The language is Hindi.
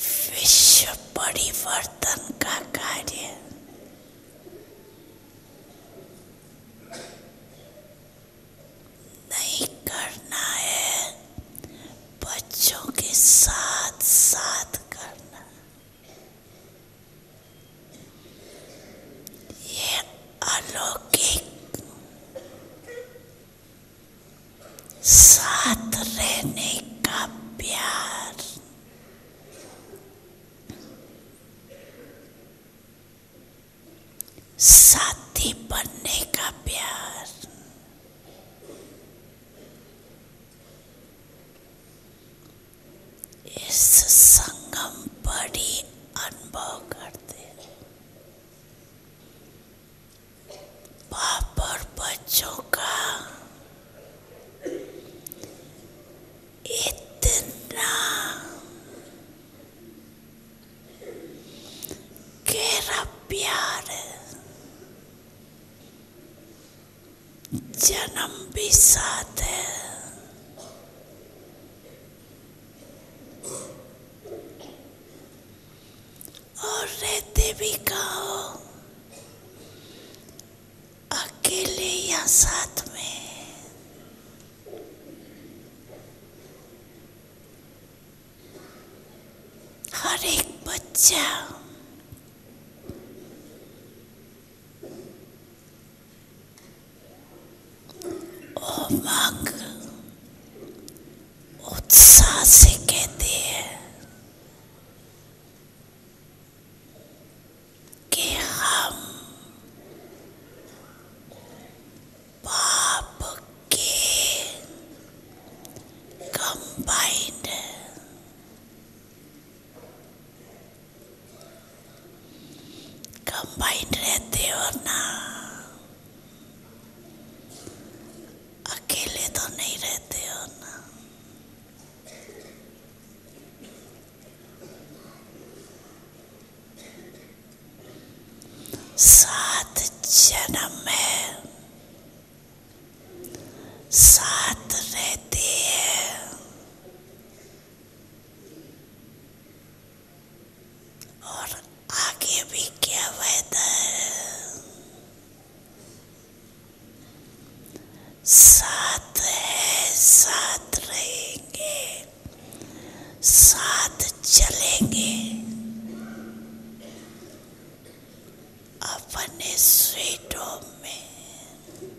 विश्व परिवर्तन का कार्य नहीं करना है, बच्चों के साथ साथ करना। ये अलौकिक साथ रहने का प्यार, साथी बनने का प्यार, इस संगम पर ही अनुभव करते। बाप और बच्चों का इतना गहरा प्यार है, जन्म भी साथ है, और रहते भी कहाँ, अकेले या साथ में। हर एक बच्चा उमंग उत्साह से कहते हैं कि हम बाप के कंबाइंड रहते हो ना, अकेले तो नहीं रहते हो ना। साथ जन्म है, साथ रहते हैं, और आगे भी क्या वादा है,